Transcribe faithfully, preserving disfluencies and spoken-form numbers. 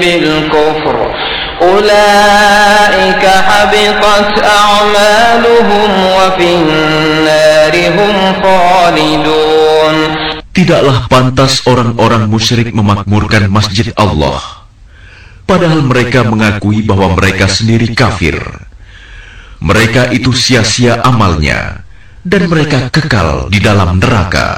بالكفر أولئك حبطت أعمالهم وفي النار هم خالدون. Tidaklah pantas orang-orang musyrik memakmurkan masjid Allah, padahal mereka mengakui bahwa mereka sendiri kafir. Mereka itu sia-sia amalnya, dan mereka kekal di dalam neraka.